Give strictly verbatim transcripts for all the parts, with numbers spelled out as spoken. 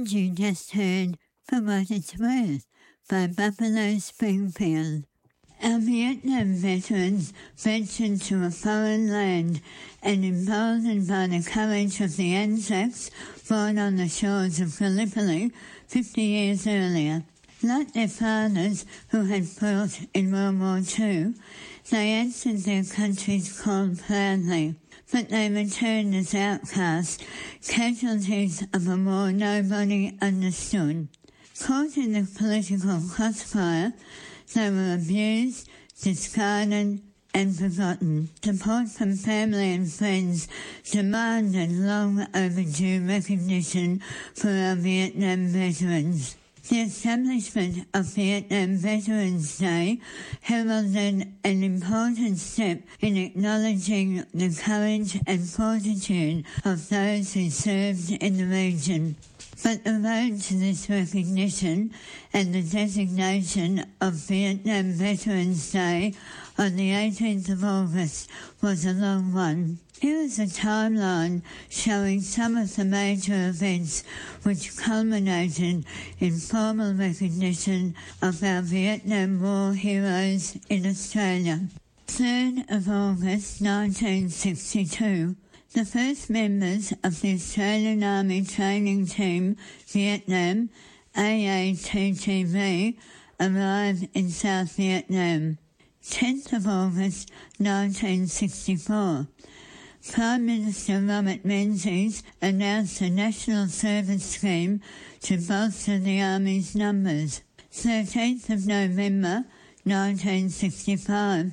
And you just heard For What It's Worth by Buffalo Springfield. Our Vietnam veterans ventured to a foreign land and, emboldened by the courage of the Anzacs born on the shores of Gallipoli fifty years earlier, like their fathers who had fought in World War Two, they answered their country's call proudly, but they returned as outcasts, casualties of a war nobody understood. Caught in the political crossfire, they were abused, discarded, and forgotten. Support from family and friends demanded long overdue recognition for our Vietnam veterans. The establishment of Vietnam Veterans Day heralded an important step in acknowledging the courage and fortitude of those who served in the region. But the road to this recognition and the designation of Vietnam Veterans Day on the eighteenth of August was a long one. Here is a timeline showing some of the major events which culminated in formal recognition of our Vietnam War heroes in Australia. third of August nineteen sixty-two. The first members of the Australian Army Training Team Vietnam, A A T T V, arrived in South Vietnam. tenth of August nineteen sixty-four. Prime Minister Robert Menzies announced a national service scheme to bolster the Army's numbers. thirteenth of November nineteen sixty-five.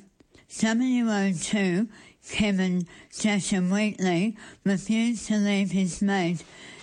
W O two Kevin Jasham Wheatley refused to leave his mate,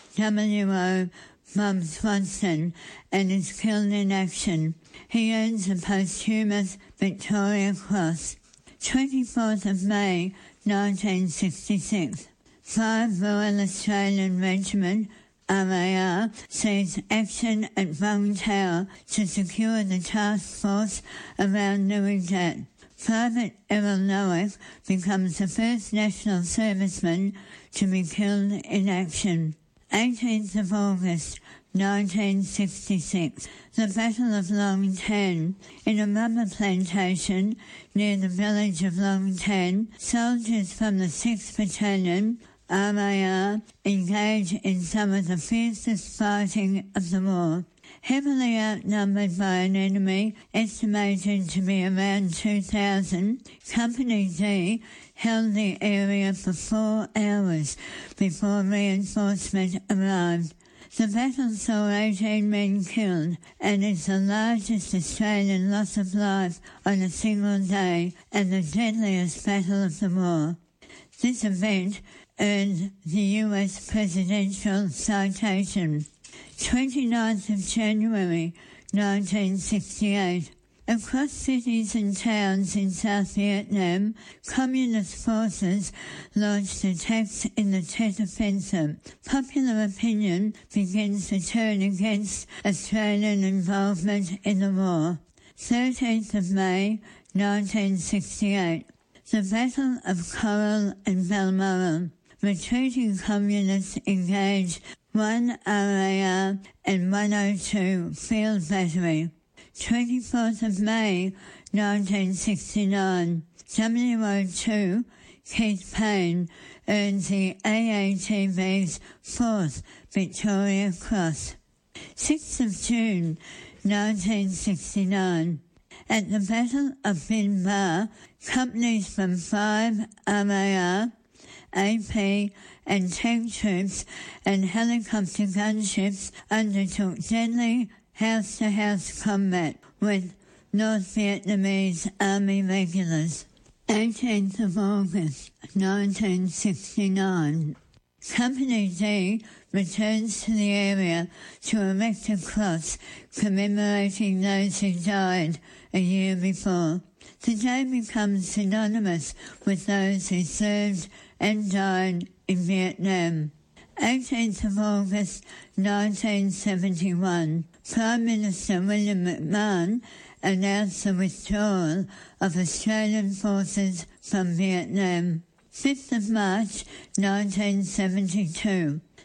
W O Bob Swanson, and is killed in action. He earns a posthumous Victoria Cross. twenty-fourth of May nineteen sixty-six. five Royal Australian Regiment, R A R, sees action at Vung Tau to secure the task force around Nui Dat. Private Errol Lowick becomes the first national serviceman to be killed in action. eighteenth of August nineteen sixty-six. The Battle of Long Tan. In a rubber plantation near the village of Long Tan, soldiers from the sixth Battalion, R A R, engage in some of the fiercest fighting of the war. Heavily outnumbered by an enemy estimated to be around two thousand, Company D held the area for four hours before reinforcement arrived. The battle saw eighteen men killed and is the largest Australian loss of life on a single day and the deadliest battle of the war. This event earned the U S presidential citation. twenty-ninth of January nineteen sixty-eight. Across cities and towns in South Vietnam, communist forces launched attacks in the Tet Offensive. Popular opinion begins to turn against Australian involvement in the war. thirteenth of May nineteen sixty-eight. The Battle of Coral and Balmoral. Retreating communists engaged one R A R and one oh two Field Battery. twenty-fourth of May nineteen sixty-nine. W O two Keith Payne earns the A A T V's fourth Victoria Cross. sixth of June nineteen sixty-nine. At the Battle of Bin Ba, companies from five R A R, A P and tank troops and helicopter gunships undertook deadly house-to-house combat with North Vietnamese Army regulars. eighteenth of August nineteen sixty-nine. Company D returns to the area to erect a cross commemorating those who died a year before. The day becomes synonymous with those who served and died in Vietnam. eighteenth of August nineteen seventy-one. Prime Minister William McMahon announced the withdrawal of Australian forces from Vietnam. fifth of March nineteen seventy-two.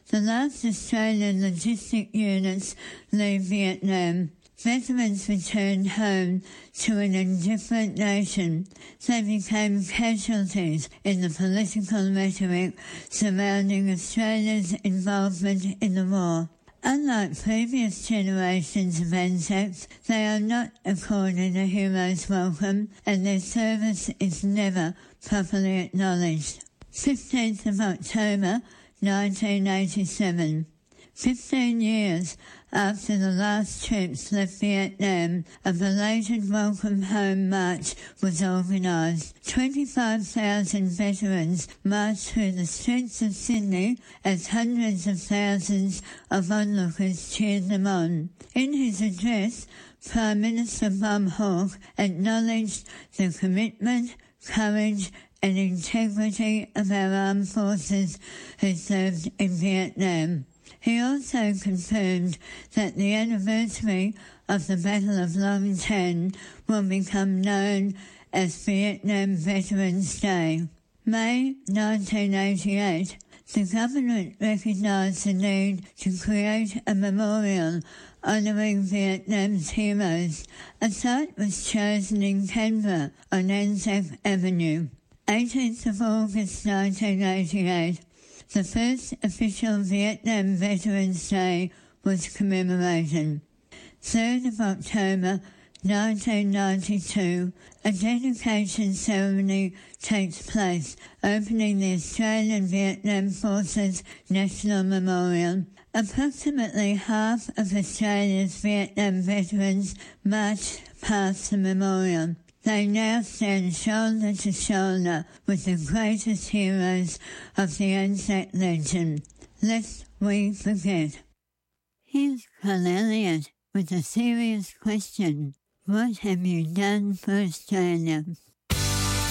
The last Australian logistic units leave Vietnam. Veterans returned home to an indifferent nation. They became casualties in the political rhetoric surrounding Australia's involvement in the war. Unlike previous generations of Anzacs, they are not accorded a hero's welcome, and their service is never properly acknowledged. fifteenth of October, nineteen eighty-seven. Fifteen years after the last troops left Vietnam, a belated Welcome Home March was organised. twenty-five thousand veterans marched through the streets of Sydney as hundreds of thousands of onlookers cheered them on. In his address, Prime Minister Bob Hawke acknowledged the commitment, courage and integrity of our armed forces who served in Vietnam. He also confirmed that the anniversary of the Battle of Long Tan will become known as Vietnam Veterans Day. May nineteen eighty-eight, the government recognised the need to create a memorial honouring Vietnam's heroes. A site was chosen in Canberra on Anzac Avenue. eighteenth of August nineteen eighty-eight, the first official Vietnam Veterans Day was commemorated. third of October nineteen ninety-two, a dedication ceremony takes place, opening the Australian Vietnam Forces National Memorial. Approximately half of Australia's Vietnam veterans marched past the memorial. They now stand shoulder to shoulder with the greatest heroes of the Anzac legend, lest we forget. Here's Carl Elliott with a serious question. What have you done for Australia?